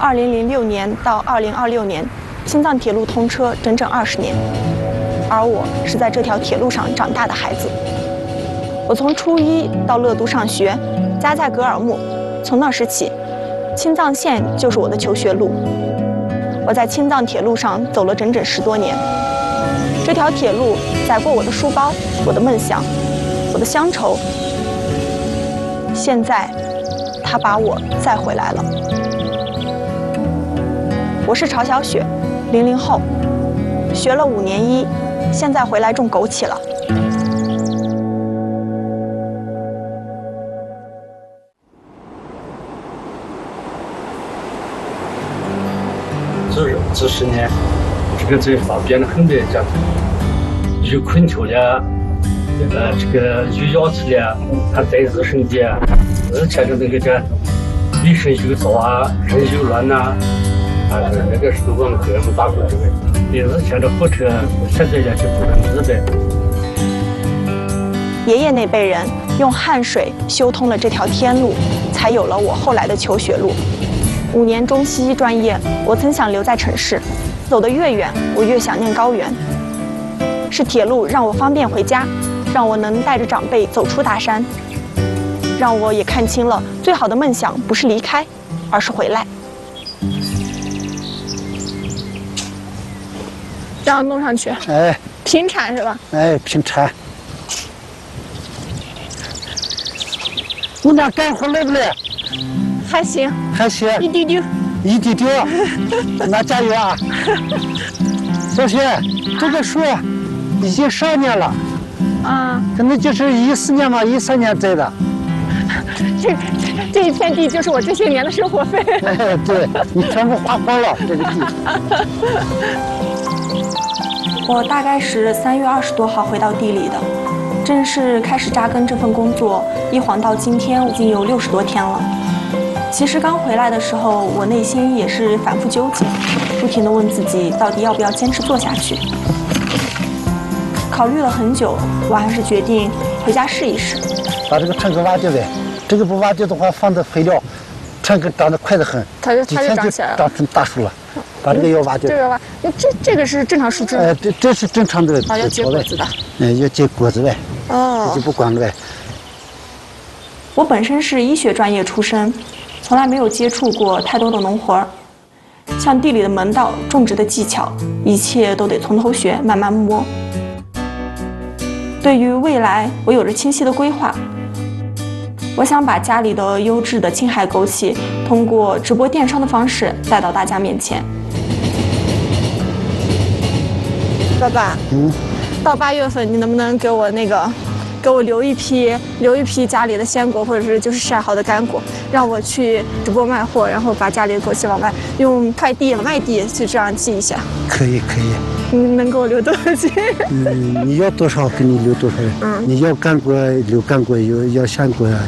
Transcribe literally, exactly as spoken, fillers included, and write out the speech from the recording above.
二零零六年到二零二六年，青藏铁路通车整整二十年，而我是在这条铁路上长大的孩子。我从初一到乐都上学，家在格尔木，从那时起，青藏线就是我的求学路。我在青藏铁路上走了整整十多年，这条铁路载过我的书包、我的梦想、我的乡愁。现在，它把我载回来了。我是曹小雪，零零后，学了五年医，现在回来种枸杞了。 这这十年，这个这方便了很多家庭，有困球的，呃，这个有药吃的，还带日升的，之前的那个这卫生有糟啊，人有乱呐。啊，那个是我们给我们打过这个，比之前的火车，现在也就不能日呗。 爷爷那辈人用汗水修通了这条天路，才有了我后来的求学路。五年中西医专业，我曾想留在城市，走得越远，我越想念高原。是铁路让我方便回家，让我能带着长辈走出大山，让我也看清了最好的梦想不是离开，而是回来。这样弄上去， 哎， 平铲是吧？ 哎，平铲。你俩干活累不累？ 还行， 还行， 一丢丢， 一丢丢。那加油啊！小雪，这个树已经十二年了， 啊， 可能就是一四年嘛，一三年栽的。 这这一片地就是我这些年的生活费。 哎，对，你全部花光了这个地。 我大概是三月二十多号回到地里的，正式开始扎根这份工作，一晃到今天已经有六十多天了。其实刚回来的时候，我内心也是反复纠结，不停地问自己到底要不要坚持做下去。考虑了很久，我还是决定回家试一试。 把这个探戈挖掉呗，这个不挖掉的话，放的肥料，探戈长得快得很， 它就几天就长成大树了。把这个要挖掉。 这个挖，这这个是正常树枝。 哎，这这是正常的。 啊，要结果子的。 嗯，要结果子呗。 哦。 这就不管了呗。 我本身是医学专业出身，从来没有接触过太多的农活儿，像地里的门道、种植的技巧，一切都得从头学，慢慢摸。对于未来，我有着清晰的规划。我想把家里的优质的青海枸杞，通过直播电商的方式带到大家面前。爸爸，嗯，到八月份你能不能给我那个，给我留一批，留一批家里的鲜果，或者是就是晒好的干果，让我去直播卖货，然后把家里的枸杞往外用快递、外地去这样寄一下。 可以，可以。 你能给我留多少斤？ 嗯，你要多少给你留多少。嗯，你要干果留干果，有要鲜果